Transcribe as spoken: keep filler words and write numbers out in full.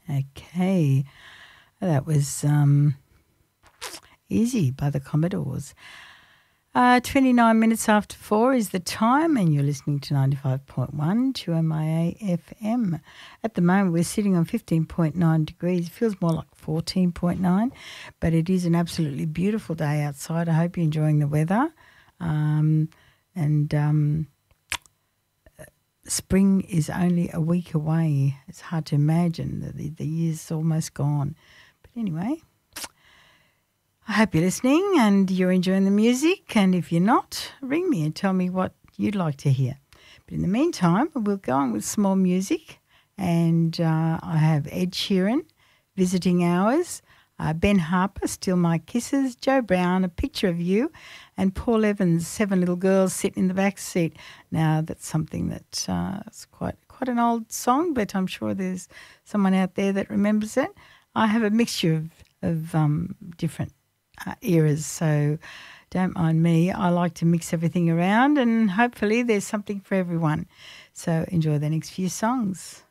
Okay. That was um, Easy by the Commodores. Uh, twenty-nine minutes after four is the time, and you're listening to ninety-five point one to M I A F M. At the moment, we're sitting on fifteen point nine degrees. It feels more like fourteen point nine, but it is an absolutely beautiful day outside. I hope you're enjoying the weather. Um, and um, spring is only a week away. It's hard to imagine that the, the year's almost gone. But anyway, I hope you're listening and you're enjoying the music, and if you're not, ring me and tell me what you'd like to hear. But in the meantime, we'll go on with some more music, and uh, I have Ed Sheeran, Visiting Hours, uh, Ben Harper, Still My Kisses, Joe Brown, A Picture of You, and Paul Evans, Seven Little Girls Sitting in the Back Seat. Now, that's something that's uh, it's quite, quite an old song, but I'm sure there's someone out there that remembers it. I have a mixture of, of um, different Uh, eras, so don't mind me. I like to mix everything around, and hopefully there's something for everyone. So enjoy the next few songs.